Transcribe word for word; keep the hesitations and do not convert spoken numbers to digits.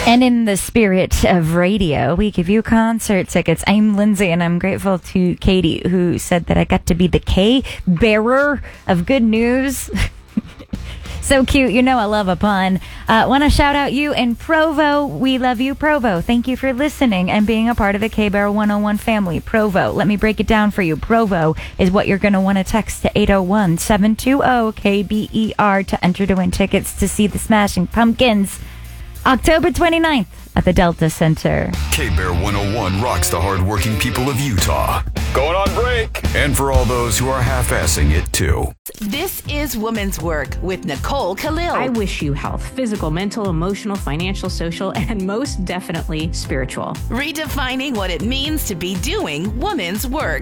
And in the spirit of radio, we give you concert tickets. I'm Lindsay, and I'm grateful to Katie, who said that I got to be the K bearer of good news. So cute. You know I love a pun. Uh, Want to shout out you in Provo. We love you, Provo. Thank you for listening and being a part of the K-Bear one oh one family. Provo. Let me break it down for you. Provo is what you're going to want to text to eight oh one, seven two zero, K B E R to enter to win tickets to see the Smashing Pumpkins October twenty-ninth at the Delta Center. K-Bear one oh one rocks the hardworking people of Utah. Going on break. And for all those who are half-assing it, too. This is Women's Work with Nicole Khalil. I wish you health, physical, mental, emotional, financial, social, and most definitely spiritual. Redefining what it means to be doing women's work.